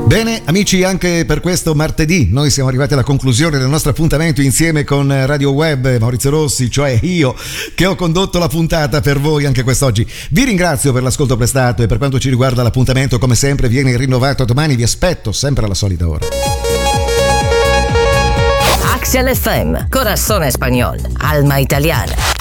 Bene, amici, anche per questo martedì noi siamo arrivati alla conclusione del nostro appuntamento insieme con Radio Web. Maurizio Rossi, cioè io, che ho condotto la puntata per voi anche quest'oggi. Vi ringrazio per l'ascolto prestato e per quanto ci riguarda l'appuntamento, come sempre, viene rinnovato domani. Vi aspetto sempre alla solita ora. Axial FM, Corazón Español, Alma Italiana.